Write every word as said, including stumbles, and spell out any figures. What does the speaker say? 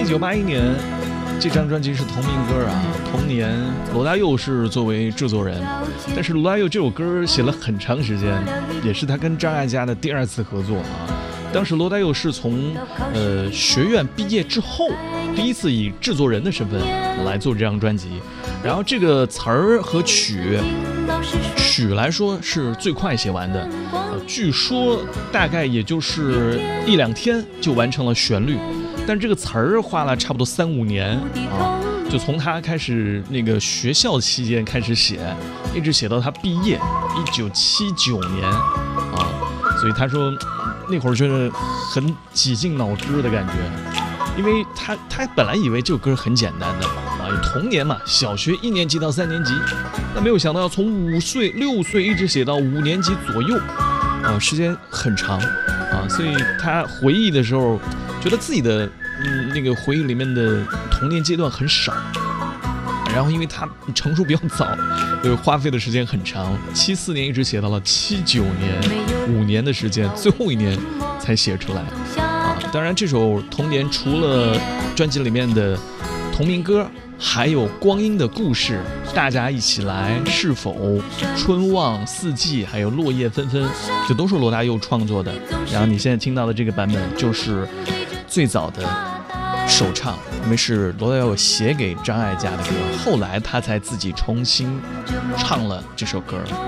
一九八一年，这张专辑是同名歌啊。同年，罗大佑是作为制作人，但是罗大佑这首歌写了很长时间，也是他跟张艾嘉的第二次合作啊。当时罗大佑是从呃学院毕业之后，第一次以制作人的身份来做这张专辑。然后这个词儿和曲，曲来说是最快写完的，呃，据说大概也就是一两天就完成了旋律，但这个词儿花了差不多三五年啊，就从他开始那个学校期间开始写，一直写到他毕业，一九七九年啊，所以他说那会儿觉得很几近脑汁的感觉，因为他他本来以为这首歌很简单的啊，童年嘛，小学一年级到三年级，那没有想到要从五岁六岁一直写到五年级左右，啊，时间很长啊，所以他回忆的时候，觉得自己的嗯那个回忆里面的童年阶段很少。然后因为他成熟比较早，所以花费的时间很长，七四年一直写到了七九年，五年的时间，最后一年才写出来啊。当然这首《童年》除了专辑里面的同名歌，还有《光阴的故事》、大家一起来、是否、春望、四季，还有落叶纷纷，这都是罗大佑创作的。然后你现在听到的这个版本就是最早的首唱，因为是罗大佑写给张艾嘉的歌，后来他才自己重新唱了这首歌。